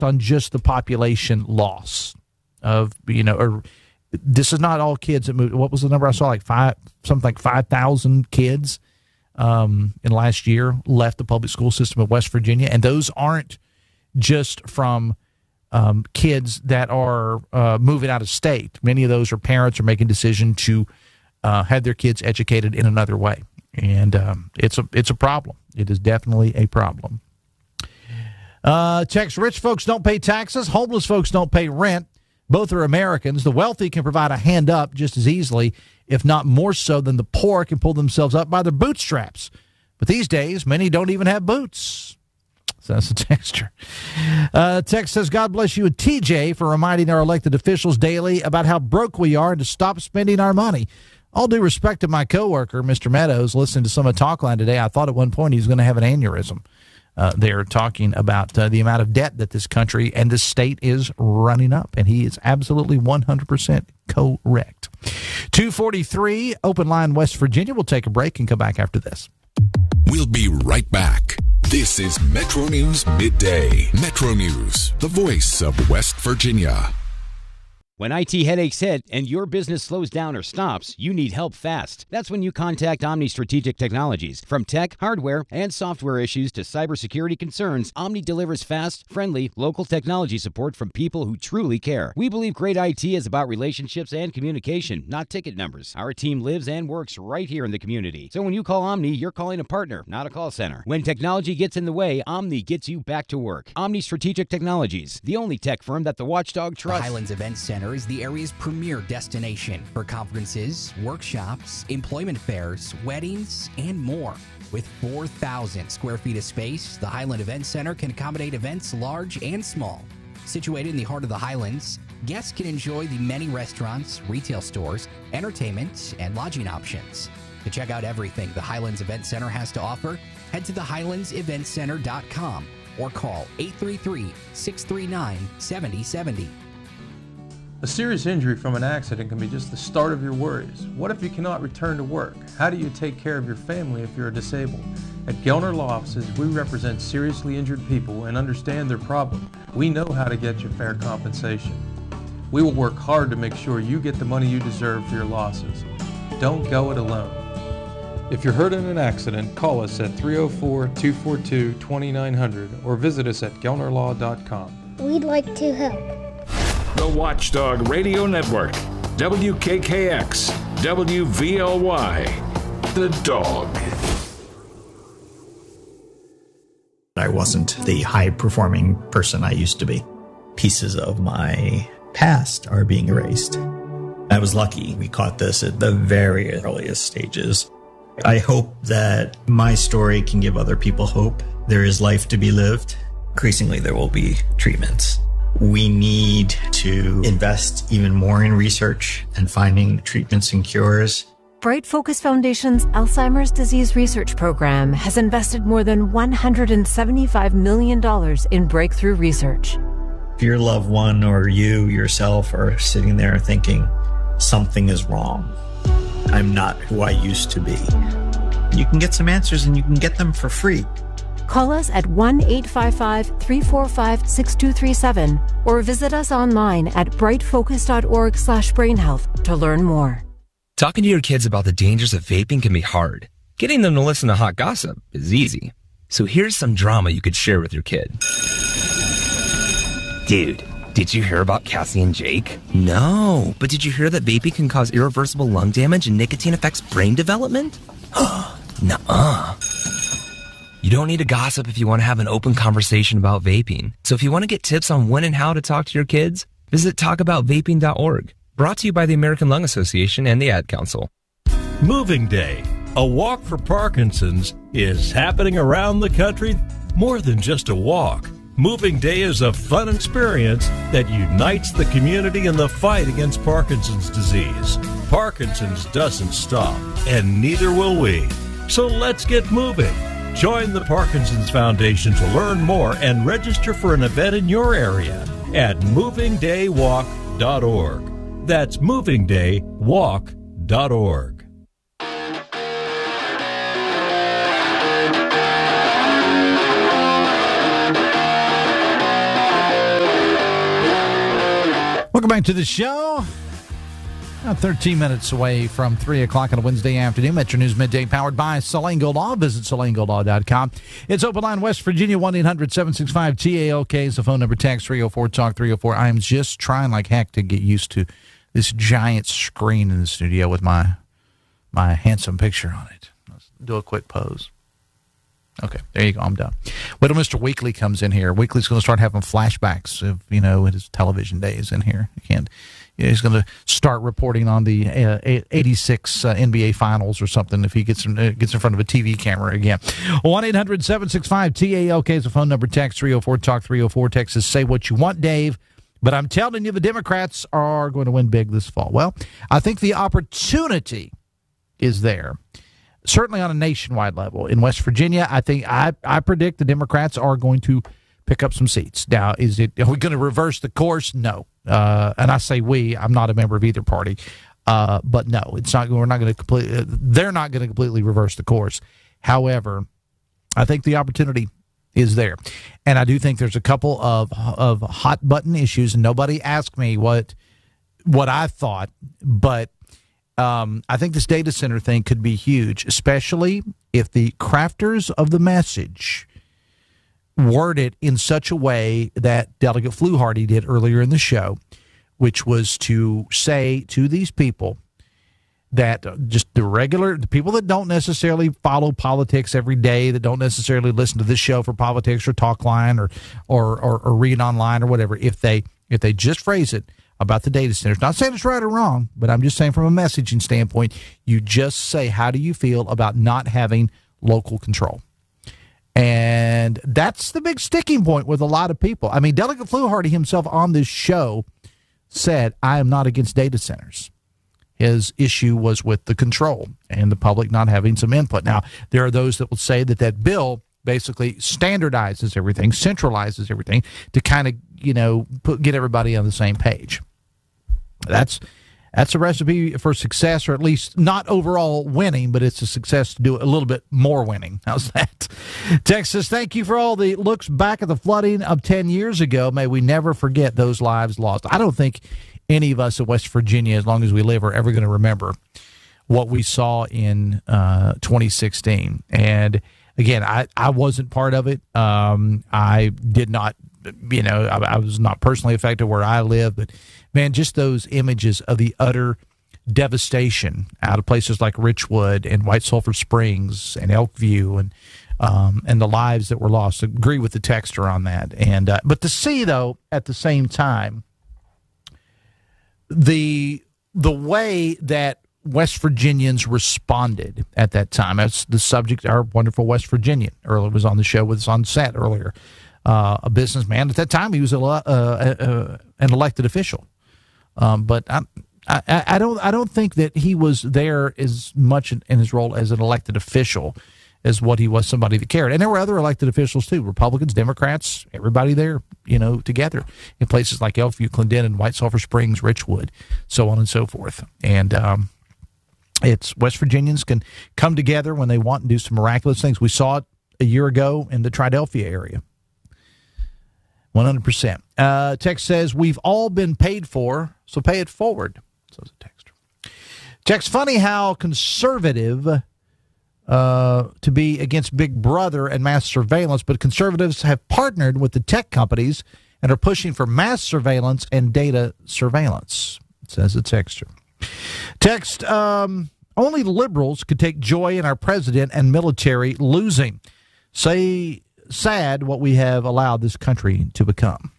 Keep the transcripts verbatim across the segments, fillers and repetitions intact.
on just the population loss of, you know, or this is not all kids that moved. What was the number I saw? Like five, something like five thousand kids um, in last year left the public school system of West Virginia. And those aren't just from um, kids that are uh, moving out of state. Many of those are parents are making decision to uh, have their kids educated in another way. And um, it's a it's a problem. It is definitely a problem. Uh, text, rich folks don't pay taxes. Homeless folks don't pay rent. Both are Americans. The wealthy can provide a hand up just as easily, if not more so, than the poor can pull themselves up by their bootstraps. But these days, many don't even have boots. So that's a texter. Uh, text says, God bless you and T J for reminding our elected officials daily about how broke we are and to stop spending our money. All due respect to my coworker, Mister Meadows, listening to some of Talkline today, I thought at one point he was going to have an aneurysm. Uh, they're talking about uh, the amount of debt that this country and this state is running up, and he is absolutely one hundred percent correct. two forty-three, Open Line, West Virginia. We'll take a break and come back after this. We'll be right back. This is Metro News Midday. Metro News, the voice of West Virginia. When I T headaches hit and your business slows down or stops, you need help fast. That's when you contact Omni Strategic Technologies. From tech, hardware, and software issues to cybersecurity concerns, Omni delivers fast, friendly, local technology support from people who truly care. We believe great I T is about relationships and communication, not ticket numbers. Our team lives and works right here in the community. So when you call Omni, you're calling a partner, not a call center. When technology gets in the way, Omni gets you back to work. Omni Strategic Technologies, the only tech firm that the watchdog trusts. The Highlands Event Center is the area's premier destination for conferences, workshops, employment fairs, weddings, and more. With four thousand square feet of space, the Highland Event Center can accommodate events large and small. Situated in the heart of the Highlands, guests can enjoy the many restaurants, retail stores, entertainment, and lodging options. To check out everything the Highlands Event Center has to offer, head to the highlands event center dot com or call eight three three, six three nine, seven zero seven zero. A serious injury from an accident can be just the start of your worries. What if you cannot return to work? How do you take care of your family if you're disabled? At Gelner Law Offices, we represent seriously injured people and understand their problem. We know how to get you fair compensation. We will work hard to make sure you get the money you deserve for your losses. Don't go it alone. If you're hurt in an accident, call us at three oh four, two four two, two nine zero zero or visit us at gelner law dot com. We'd like to help. The Watchdog Radio Network, W K K X, W V L Y, The Dog. I wasn't the high-performing person I used to be. Pieces of my past are being erased. I was lucky we caught this at the very earliest stages. I hope that my story can give other people hope. There is life to be lived. Increasingly, there will be treatments. We need to invest even more in research and finding treatments and cures. Bright Focus Foundation's Alzheimer's Disease Research Program has invested more than one hundred seventy-five million dollars in breakthrough research. If your loved one or you yourself are sitting there thinking, something is wrong, I'm not who I used to be, you can get some answers and you can get them for free. Call us at one eight five five, three four five, six two three seven or visit us online at bright focus dot org slash brain health to learn more. Talking to your kids about the dangers of vaping can be hard. Getting them to listen to hot gossip is easy. So here's some drama you could share with your kid. Dude, did you hear about Cassie and Jake? No, but did you hear that vaping can cause irreversible lung damage and nicotine affects brain development? Nuh-uh. You don't need to gossip if you want to have an open conversation about vaping. So if you want to get tips on when and how to talk to your kids, visit talk about vaping dot org. Brought to you by the American Lung Association and the Ad Council. Moving Day, a walk for Parkinson's, is happening around the country. More than just a walk. Moving Day is a fun experience that unites the community in the fight against Parkinson's disease. Parkinson's doesn't stop, and neither will we. So let's get moving. Join the Parkinson's Foundation to learn more and register for an event in your area at moving day walk dot org. That's moving day walk dot org. Welcome back to the show. About thirteen minutes away from three o'clock on a Wednesday afternoon. Metro News Midday powered by Salango Law. Visit salango law dot com. It's Open Line West Virginia, one eight hundred seven six five T A L K is the phone number. Text three oh four talk three oh four. I am just trying like heck to get used to this giant screen in the studio with my my handsome picture on it. Let's do a quick pose. Okay, there you go. I'm done. Wait till Mister Weekly comes in here. Weekly's going to start having flashbacks of, you know, his television days in here. You can't. He's going to start reporting on the uh, eighty-six uh, N B A Finals or something if he gets in, uh, gets in front of a T V camera again. one eight hundred seven six five T A L K is the phone number. Text three oh four talk three oh four. Text is say what you want, Dave. But I'm telling you, the Democrats are going to win big this fall. Well, I think the opportunity is there. Certainly on a nationwide level. In West Virginia, I think I, I predict the Democrats are going to pick up some seats. Now, is it are we going to reverse the course? No. Uh, and I say we. I'm not a member of either party. Uh, but no, it's not. We're not going to completely. They're not going to completely reverse the course. However, I think the opportunity is there, and I do think there's a couple of of hot button issues. And nobody asked me what what I thought, but. Um, I think this data center thing could be huge, especially if the crafters of the message word it in such a way that Delegate Fluharty did earlier in the show, which was to say to these people that just the regular, the people that don't necessarily follow politics every day, that don't necessarily listen to this show for politics or talk line or, or, or, or read online or whatever, if they, if they just phrase it about the data centers. Not saying it's right or wrong, but I'm just saying from a messaging standpoint, you just say, how do you feel about not having local control? And that's the big sticking point with a lot of people. I mean, Delegate Fluharty himself on this show said, I am not against data centers. His issue was with the control and the public not having some input. Now, there are those that will say that that bill basically standardizes everything, centralizes everything to kind of, you know, put, get everybody on the same page. That's that's a recipe for success, or at least not overall winning, but it's a success to do a little bit more winning. How's that? Texas, thank you for all the looks back at the flooding of ten years ago. May we never forget those lives lost. I don't think any of us in West Virginia, as long as we live, are ever going to remember what we saw in uh, twenty sixteen. And again, I, I wasn't part of it. Um, I did not, you know, I, I was not personally affected where I live, but man, just those images of the utter devastation out of places like Richwood and White Sulphur Springs and Elkview and um, and the lives that were lost. I agree with the texter on that. And uh, but to see, though, at the same time, the the way that West Virginians responded at that time. That's the subject. Our wonderful West Virginian earlier was on the show with us on set earlier. Uh, a businessman at that time. He was a, uh, uh, an elected official. Um, but I, I, I don't. I don't think that he was there as much in, in his role as an elected official as what he was somebody that cared. And there were other elected officials too, Republicans, Democrats, everybody there, you know, together in places like Elkview, Clendenin, White Sulphur Springs, Richwood, so on and so forth. And um, it's West Virginians can come together when they want and do some miraculous things. We saw it a year ago in the Triadelphia area. one hundred percent. Uh, text says, we've all been paid for, so pay it forward. Says a texter. Text, funny how conservative uh, to be against Big Brother and mass surveillance, but conservatives have partnered with the tech companies and are pushing for mass surveillance and data surveillance, says a texter. Text, um, only liberals could take joy in our president and military losing. Say... sad what we have allowed this country to become.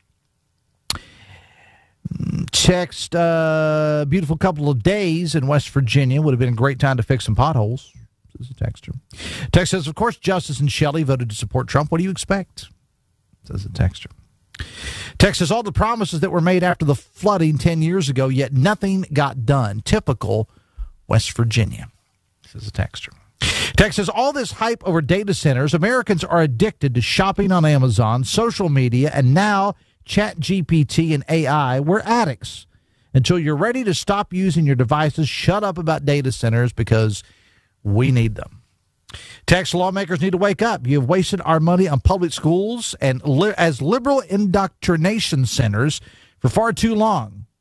Text, uh, beautiful couple of days in West Virginia would have been a great time to fix some potholes. This is a texter. Text says, of course, Justice and Shelley voted to support Trump. What do you expect? Says a texter. Text says, all the promises that were made after the flooding ten years ago, yet nothing got done. Typical West Virginia. Says a texter. Text says, all this hype over data centers, Americans are addicted to shopping on Amazon, social media, and now Chat G P T and A I. We're addicts. Until you're ready to stop using your devices, shut up about data centers because we need them. Text, lawmakers need to wake up. You have wasted our money on public schools and li- as liberal indoctrination centers for far too long.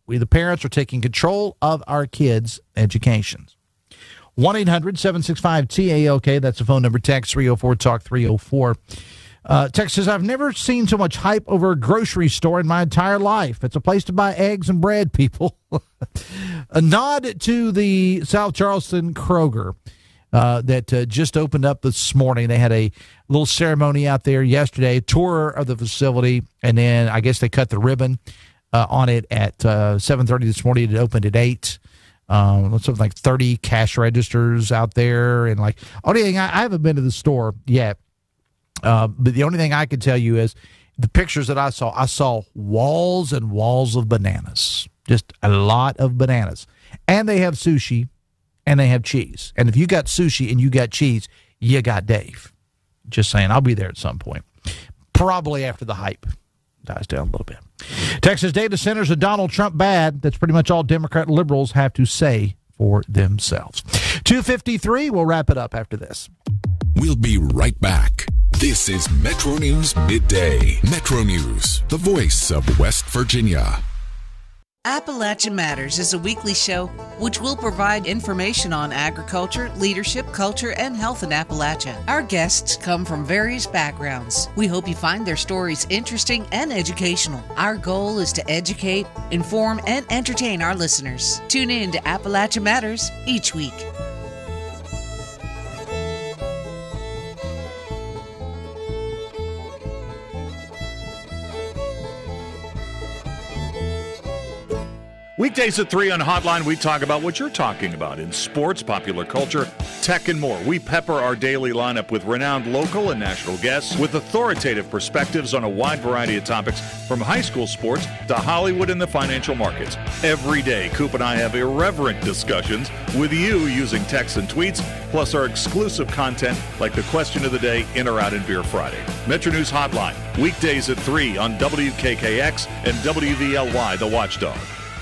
We, the parents, are taking control of our kids' educations. one eight hundred seven six five T A L K. That's the phone number. Text three oh four talk three oh four. Uh, Text says, I've never seen so much hype over a grocery store in my entire life. It's a place to buy eggs and bread, people. A nod to the South Charleston Kroger uh, that uh, just opened up this morning. They had a little ceremony out there yesterday, tour of the facility, and then I guess they cut the ribbon uh, on it at uh, seven thirty this morning. It opened at eight. Um, something like thirty cash registers out there. And like, only thing, I, I haven't been to the store yet. Uh, but the only thing I can tell you is the pictures that I saw, I saw walls and walls of bananas, just a lot of bananas. And they have sushi and they have cheese. And if you got sushi and you got cheese, you got Dave. Just saying, I'll be there at some point, probably after the hype dies down a little bit. Texas data centers are Donald Trump bad. That's pretty much all Democrat liberals have to say for themselves. two fifty-three, we'll wrap it up after this. We'll be right back. This is Metro News Midday. Metro News, the voice of West Virginia. Appalachia Matters is a weekly show which will provide information on agriculture, leadership, culture, and health in Appalachia. Our guests come from various backgrounds. We hope you find their stories interesting and educational. Our goal is to educate, inform, and entertain our listeners. Tune in to Appalachia Matters each week. Weekdays at three on Hotline, we talk about what you're talking about in sports, popular culture, tech, and more. We pepper our daily lineup with renowned local and national guests with authoritative perspectives on a wide variety of topics, from high school sports to Hollywood and the financial markets. Every day, Coop and I have irreverent discussions with you using texts and tweets, plus our exclusive content like the question of the day, In or Out in Beer Friday. Metro News Hotline, weekdays at three on W K K X and W V L Y, The Watchdog.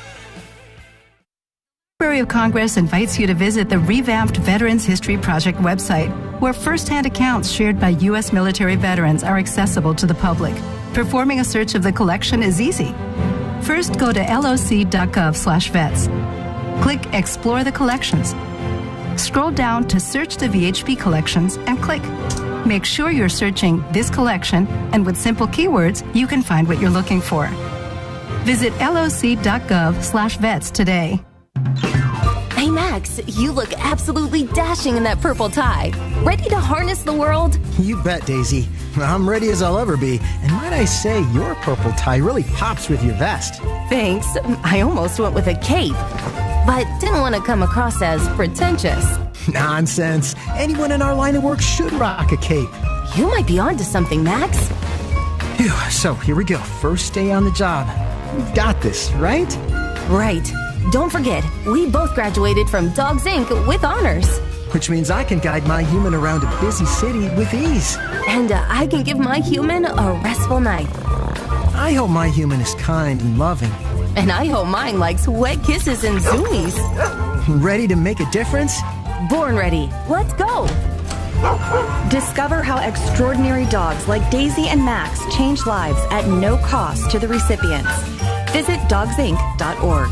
Library of Congress invites you to visit the revamped Veterans History Project website, where first-hand accounts shared by U S military veterans are accessible to the public. Performing a search of the collection is easy. First, go to loc.gov slash vets. Click Explore the Collections. Scroll down to Search the V H P Collections and click. Make sure you're searching this collection, and with simple keywords, you can find what you're looking for. Visit loc.gov slash vets today. Hey Max, you look absolutely dashing in that purple tie. Ready to harness the world? You bet, Daisy. I'm ready as I'll ever be. And might I say, your purple tie really pops with your vest. Thanks. I almost went with a cape, but didn't want to come across as pretentious. Nonsense. Anyone in our line of work should rock a cape. You might be onto something, Max. Phew, so here we go. First day on the job. We've got this, right? Right. Don't forget, we both graduated from Dogs Incorporated with honors. Which means I can guide my human around a busy city with ease. And uh, I can give my human a restful night. I hope my human is kind and loving. And I hope mine likes wet kisses and zoomies. Ready to make a difference? Born ready. Let's go. Discover how extraordinary dogs like Daisy and Max change lives at no cost to the recipients. Visit dogs inc dot org.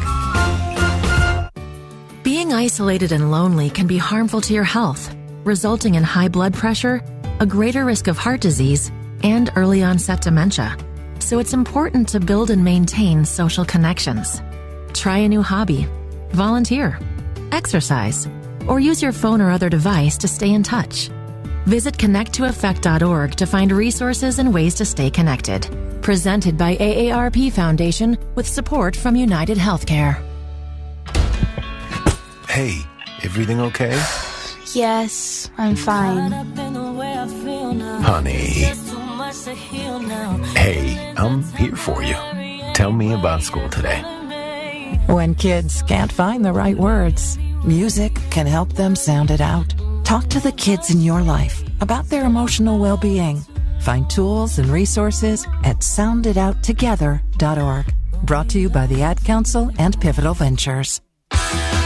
Being isolated and lonely can be harmful to your health, resulting in high blood pressure, a greater risk of heart disease, and early onset dementia. So it's important to build and maintain social connections. Try a new hobby, volunteer, exercise, or use your phone or other device to stay in touch. Visit connect to effect dot org to find resources and ways to stay connected. Presented by A A R P Foundation with support from United Healthcare. Hey, everything okay? Yes, I'm fine. Honey. Hey, I'm here for you. Tell me about school today. When kids can't find the right words, music can help them sound it out. Talk to the kids in your life about their emotional well-being. Find tools and resources at sound it out together dot org. Brought to you by the Ad Council and Pivotal Ventures.